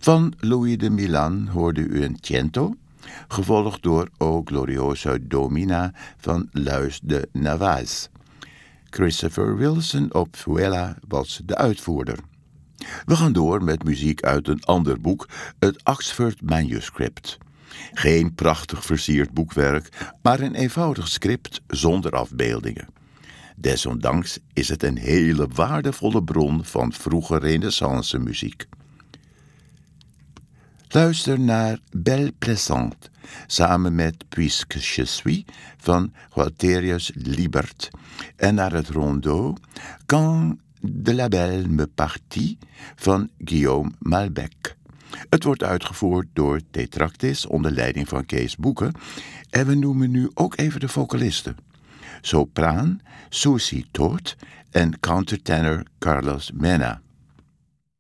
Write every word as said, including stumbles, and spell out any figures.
Van Louis de Milan hoorde u een cento, gevolgd door O Glorioso Domina van Luis de Navas. Christopher Wilson op Vuela was de uitvoerder. We gaan door met muziek uit een ander boek, het Oxford Manuscript. Geen prachtig versierd boekwerk, maar een eenvoudig script zonder afbeeldingen. Desondanks is het een hele waardevolle bron van vroege renaissance muziek. Luister naar Belle Plaisante, samen met Puisque je suis van Gualterius Liebert en naar het rondeau Quand de la Belle me partit van Guillaume Malbec. Het wordt uitgevoerd door Tetractis onder leiding van Kees Boeken en we noemen nu ook even de vocalisten. Sopraan Susie Toth en countertenor Carlos Mena.